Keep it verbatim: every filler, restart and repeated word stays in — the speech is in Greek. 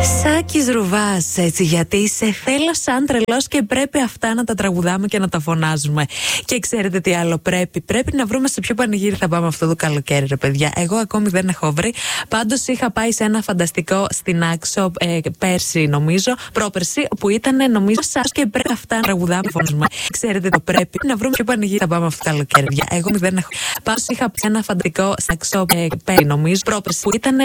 Σάκης Ρουβάς, έτσι, γιατί σε θέλω σαν τρελός και πρέπει αυτά να τα τραγουδάμε και να τα φωνάζουμε. Και ξέρετε τι άλλο πρέπει? Πρέπει να βρούμε σε ποιο πανηγύρι θα πάμε αυτό το καλοκαίρι, ρε παιδιά. Εγώ ακόμη δεν έχω βρει. Πάντως είχα πάει σε ένα φανταστικό στην Άξο ε, πέρσι, νομίζω, πρόπερσι, που ήταν, νομίζω, σαν και πρέπει αυτά να τραγουδάμε και φωνάζουμε. Ξέρετε τι πρέπει? Να βρούμε σε ποιο πανηγύρι θα πάμε αυτό το καλοκαίρι. Εγώ δεν έχω. Πάντως είχα πάει σε ένα φανταστικό στην Άξο ε, πέρσι, νομίζω, πρόπερσι, που ήταν.